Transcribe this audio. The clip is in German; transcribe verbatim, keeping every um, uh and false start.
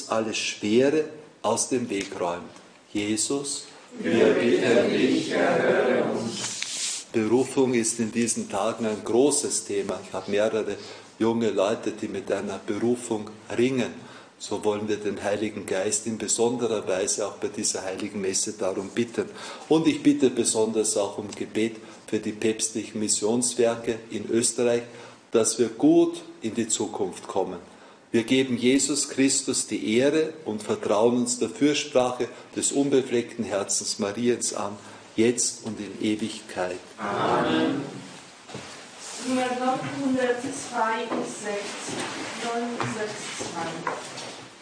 uns alles Schwere aus dem Weg räumt. Jesus, wir bitten dich, erhöre uns. Berufung ist in diesen Tagen ein großes Thema. Ich habe mehrere junge Leute, die mit einer Berufung ringen. So wollen wir den Heiligen Geist in besonderer Weise auch bei dieser Heiligen Messe darum bitten. Und ich bitte besonders auch um Gebet für die päpstlichen Missionswerke in Österreich, dass wir gut in die Zukunft kommen. Wir geben Jesus Christus die Ehre und vertrauen uns der Fürsprache des unbefleckten Herzens Mariens an, jetzt und in Ewigkeit. Amen. Nummer neunhundertzweiundsechzig, neunhundertzweiundsechzig.